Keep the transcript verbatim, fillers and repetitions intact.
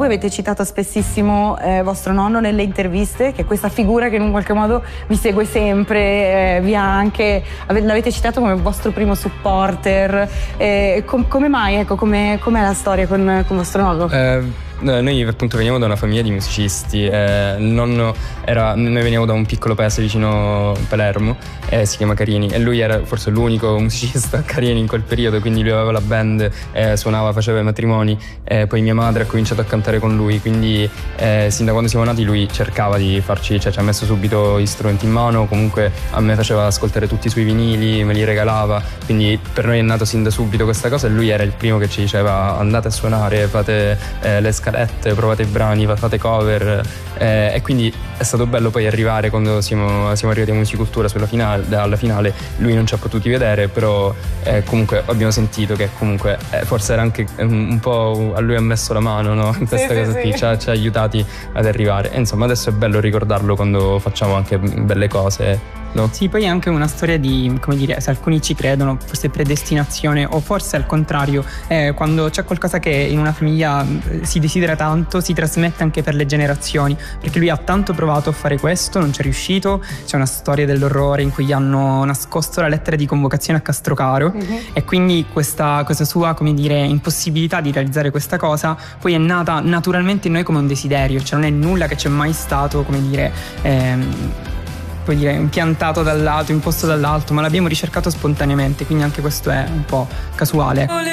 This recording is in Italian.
Poi avete citato spessissimo eh, vostro nonno nelle interviste, che è questa figura che in un qualche modo vi segue sempre, eh, vi ha anche, l'avete citato come vostro primo supporter. Eh, com- come mai, ecco, come com'è la storia con, con vostro nonno? Eh, Noi appunto veniamo da una famiglia di musicisti, eh, il nonno era, noi veniamo da un piccolo paese vicino Palermo, eh, si chiama Carini, e lui era forse l'unico musicista a Carini in quel periodo, quindi lui aveva la band, eh, suonava, faceva i matrimoni, eh, poi mia madre ha cominciato a cantare con lui, quindi eh, sin da quando siamo nati lui cercava di farci, cioè ci ha messo subito gli strumenti in mano, comunque a me faceva ascoltare tutti i suoi vinili, me li regalava, quindi per noi è nato sin da subito questa cosa, e lui era il primo che ci diceva andate a suonare, fate eh, le scalette, provate i brani, fate cover, eh, e quindi è stato bello poi arrivare quando siamo, siamo arrivati a Musicultura sulla finale, alla finale. Lui non ci ha potuti vedere, però eh, comunque abbiamo sentito che comunque eh, forse era anche un, un po' a lui ha messo la mano, no? In questa sì, cosa sì, qui sì. Ci, ha, ci ha aiutati ad arrivare, e insomma adesso è bello ricordarlo quando facciamo anche belle cose. No? Sì, poi è anche una storia di, come dire, se alcuni ci credono, forse predestinazione, o forse al contrario, eh, quando c'è qualcosa che in una famiglia si desidera tanto, si trasmette anche per le generazioni, perché lui ha tanto provato a fare questo, non ci è riuscito. C'è una storia dell'orrore in cui gli hanno nascosto la lettera di convocazione a Castrocaro, uh-huh. e quindi questa, questa sua, come dire, impossibilità di realizzare questa cosa poi è nata naturalmente in noi come un desiderio, cioè non è nulla che c'è mai stato, come dire, ehm, puoi dire impiantato dal lato, imposto dall'alto, ma l'abbiamo ricercato spontaneamente, quindi anche questo è un po' casuale.